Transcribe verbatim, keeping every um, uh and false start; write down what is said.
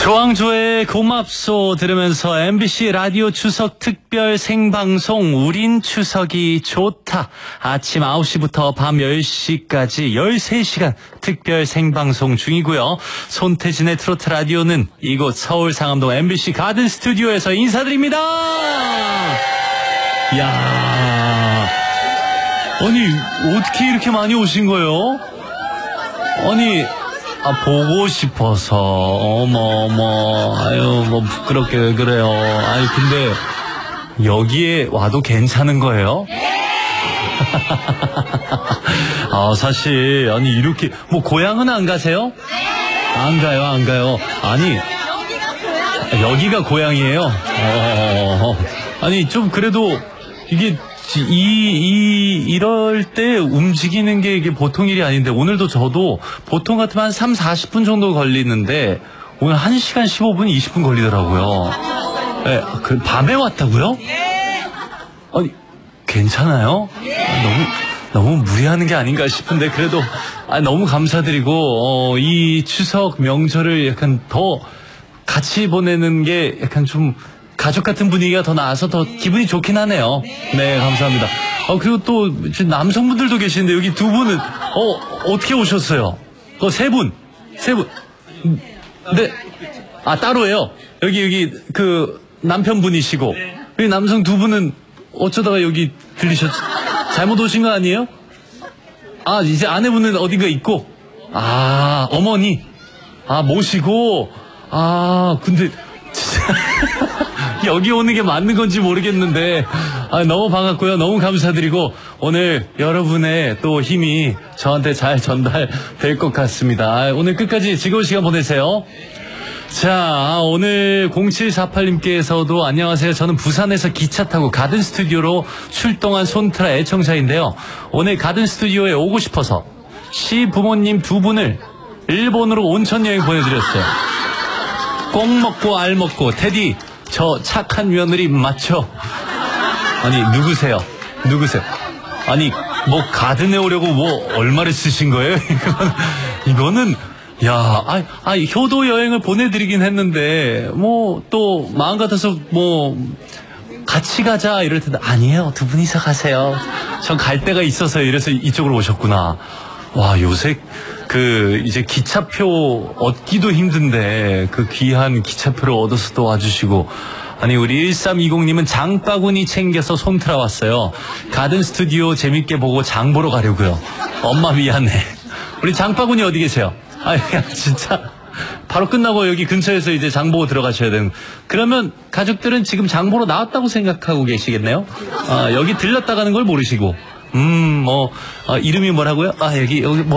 조항조의 고맙소 들으면서 엠비씨 라디오 추석 특별 생방송 우린 추석이 좋다. 아침 아홉 시부터 밤 열 시까지 열세 시간 특별 생방송 중이고요. 손태진의 트로트 라디오는 이곳 서울 상암동 엠비씨 가든 스튜디오에서 인사드립니다. 야, 아니 어떻게 이렇게 많이 오신 거예요? 아니 아, 보고 싶어서, 어머, 어머, 아유, 뭐, 부끄럽게 왜 그래요. 아니, 근데, 여기에 와도 괜찮은 거예요? 아, 사실, 아니, 이렇게, 뭐, 고향은 안 가세요? 안 가요, 안 가요. 아니, 여기가 고향이에요? 어, 아니, 좀 그래도, 이게, 이, 이, 이럴 때 움직이는 게 이게 보통 일이 아닌데, 오늘도 저도 보통 같으면 한 삼, 사십 분 정도 걸리는데, 오늘 한 시간 십오 분, 이십 분 걸리더라고요. 네, 그, 밤에 왔다고요? 아니, 괜찮아요? 아, 너무, 너무 무리하는 게 아닌가 싶은데, 그래도, 아, 너무 감사드리고, 어, 이 추석 명절을 약간 더 같이 보내는 게 약간 좀, 가족 같은 분위기가 더 나아서 더 기분이 좋긴 하네요. 네, 감사합니다. 어, 그리고 또 남성분들도 계시는데 여기 두 분은 어 어떻게 오셨어요? 어, 세 분, 세 분. 네, 아 따로예요. 여기 여기 그 남편분이시고 여기 남성 두 분은 어쩌다가 여기 들리셨? 잘못 오신 거 아니에요? 아 이제 아내분은 어딘가 있고, 아 어머니, 아 모시고, 아 근데. 여기 오는 게 맞는 건지 모르겠는데, 아, 너무 반갑고요. 너무 감사드리고, 오늘 여러분의 또 힘이 저한테 잘 전달될 것 같습니다. 아, 오늘 끝까지 즐거운 시간 보내세요. 자, 오늘 공칠사팔 님께서도 안녕하세요. 저는 부산에서 기차 타고 가든 스튜디오로 출동한 손트라 애청자인데요. 오늘 가든 스튜디오에 오고 싶어서 시부모님 두 분을 일본으로 온천 여행 보내드렸어요. 꼭 먹고 알 먹고. 테디, 저 착한 며느리 맞죠? 아니 누구세요? 누구세요? 아니 뭐 가든에 오려고 뭐 얼마를 쓰신 거예요? 이거는, 이거는 야, 아, 아 효도 여행을 보내드리긴 했는데 뭐 또 마음 같아서 뭐 같이 가자 이럴 텐데 아니에요. 두 분이서 가세요. 전 갈 데가 있어서 이래서 이쪽으로 오셨구나. 와, 요새 그 이제 기차표 얻기도 힘든데 그 귀한 기차표를 얻어서 또 와주시고, 아니 우리 일삼이공 님은 장바구니 챙겨서 손트라 왔어요. 가든 스튜디오 재밌게 보고 장 보러 가려고요. 엄마 미안해. 우리 장바구니 어디 계세요? 아 진짜 바로 끝나고 여기 근처에서 이제 장 보고 들어가셔야 되는. 그러면 가족들은 지금 장 보러 나왔다고 생각하고 계시겠네요. 아, 여기 들렀다 가는 걸 모르시고, 음 뭐 아, 이름이 뭐라고요? 아 여기 여기 뭐